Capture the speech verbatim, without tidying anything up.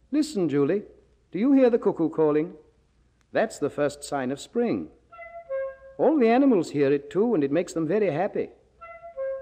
Listen, Julie. Do you hear the cuckoo calling? That's the first sign of spring. All the animals hear it, too, and it makes them very happy.